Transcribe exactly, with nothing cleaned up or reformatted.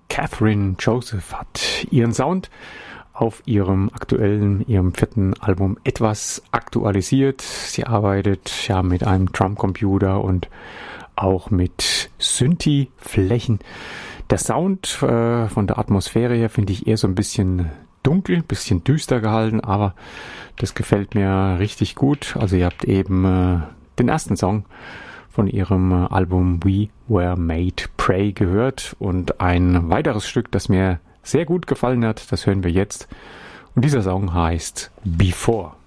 Catherine Joseph hat ihren Sound auf ihrem aktuellen, ihrem vierten Album etwas aktualisiert. Sie arbeitet ja mit einem Drumcomputer und auch mit Synthi-Flächen. Der Sound äh, von der Atmosphäre her finde ich eher so ein bisschen dunkel, bisschen düster gehalten, aber das gefällt mir richtig gut. Also ihr habt eben äh, den ersten Song von ihrem äh, Album We Were Made Prey gehört und ein weiteres Stück, das mir sehr gut gefallen hat, das hören wir jetzt. Und dieser Song heißt Before.